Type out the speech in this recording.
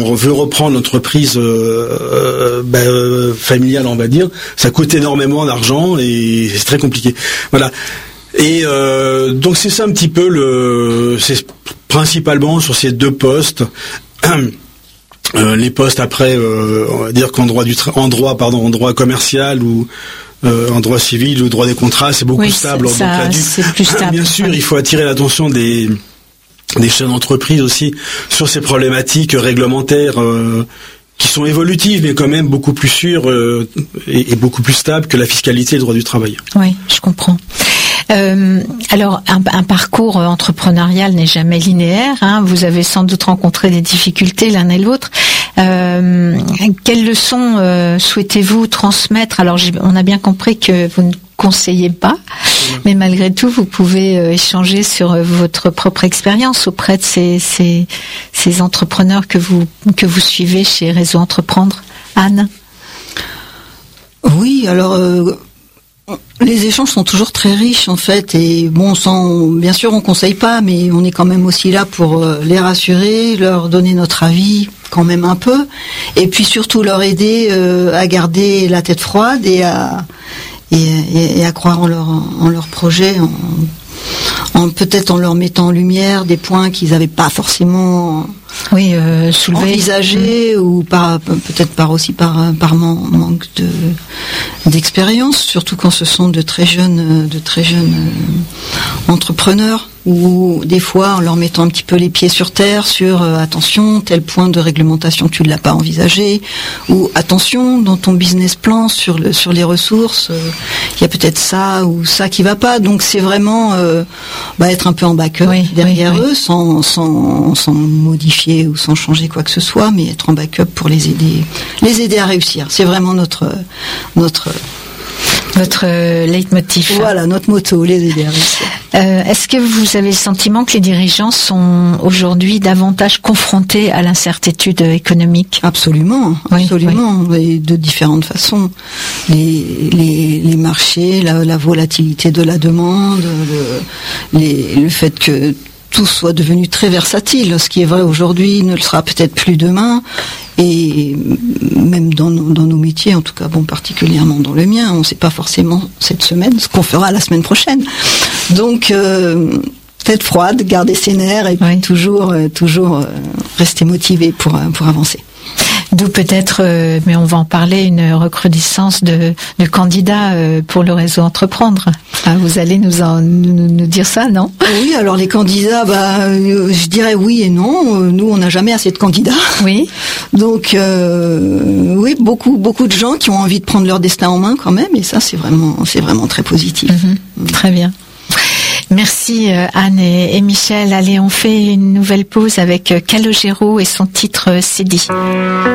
on veut reprendre l'entreprise familiale, on va dire, ça coûte énormément d'argent et c'est très compliqué. Voilà. Et donc c'est ça un petit peu c'est principalement sur ces deux postes. Les postes après, on va dire qu'en droit commercial ou en droit civil ou droit des contrats, c'est beaucoup stable. C'est plus stable. Bien sûr, il faut attirer l'attention des chefs d'entreprise aussi sur ces problématiques réglementaires qui sont évolutives, mais quand même beaucoup plus sûres et beaucoup plus stables que la fiscalité et le droit du travail. Oui, je comprends. Alors, un parcours entrepreneurial n'est jamais linéaire. Vous avez sans doute rencontré des difficultés l'un et l'autre. Quelles leçons souhaitez-vous transmettre? Alors, on a bien compris que vous ne conseillez pas, mais malgré tout, vous pouvez échanger sur votre propre expérience auprès de ces entrepreneurs que vous suivez chez Réseau Entreprendre. Anne? Oui, alors... les échanges sont toujours très riches en fait, et bon, bien sûr on conseille pas, mais on est quand même aussi là pour les rassurer, leur donner notre avis quand même un peu, et puis surtout leur aider à garder la tête froide et à croire en leur projet, peut-être en leur mettant en lumière des points qu'ils n'avaient pas forcément envisagés, ou peut-être par manque d'expérience, surtout quand ce sont de très jeunes entrepreneurs, ou des fois en leur mettant un petit peu les pieds sur terre sur attention, tel point de réglementation tu ne l'as pas envisagé, ou attention dans ton business plan sur les ressources, il y a peut-être ça ou ça qui va pas. Donc c'est vraiment être un peu en backup derrière eux, sans modifier ou sans changer quoi que ce soit, mais être en backup pour les aider à réussir. C'est vraiment notre leitmotiv. Voilà, notre motto, les aider à réussir. Est-ce que vous avez le sentiment que les dirigeants sont aujourd'hui davantage confrontés à l'incertitude économique? Absolument, et de différentes façons. Les marchés, la volatilité de la demande, le fait que tout soit devenu très versatile. Ce qui est vrai aujourd'hui ne le sera peut-être plus demain. Et même dans nos métiers, en tout cas, particulièrement dans le mien, on ne sait pas forcément cette semaine ce qu'on fera la semaine prochaine. Donc, tête froide, garder ses nerfs et puis toujours rester motivé pour avancer. D'où peut-être, mais on va en parler, une recrudescence de candidats pour le Réseau Entreprendre. Vous allez nous dire ça, non? Oui, alors les candidats, je dirais oui et non. Nous, on n'a jamais assez de candidats. Oui. Donc, oui, beaucoup de gens qui ont envie de prendre leur destin en main quand même, et ça, c'est vraiment très positif. Très bien. Merci Anne et Michel. Allez, on fait une nouvelle pause avec Calogero et son titre C'est dit.